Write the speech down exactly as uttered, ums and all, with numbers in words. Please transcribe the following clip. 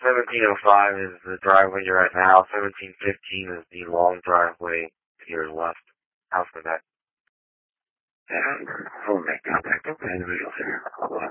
seventeen oh five is the driveway you're at now. seventeen fifteen is the long driveway to your left. How's for that? And we'll make contact with the individuals here.